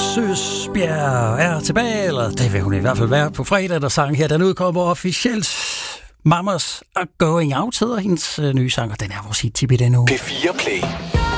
Søsbjerg er tilbage, eller det vil hun i hvert fald være på fredag, der sang her. Den udkommer officielt. Mamas are Going Out hedder hendes nye sang, og den er vores hit-tip i den uge. P4 Play.